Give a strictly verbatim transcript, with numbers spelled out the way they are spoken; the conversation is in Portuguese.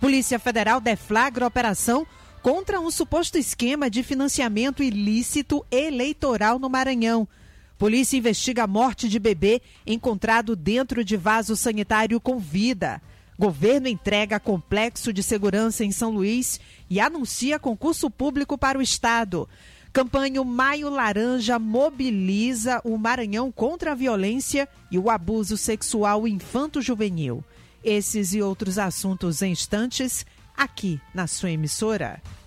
Polícia Federal deflagra operação contra um suposto esquema de financiamento ilícito eleitoral no Maranhão. Polícia investiga a morte de bebê encontrado dentro de vaso sanitário com vida. Governo entrega complexo de segurança em São Luís e anuncia concurso público para o Estado. Campanha Maio Laranja mobiliza o Maranhão contra a violência e o abuso sexual infanto-juvenil. Esses e outros assuntos em instantes, aqui na sua emissora.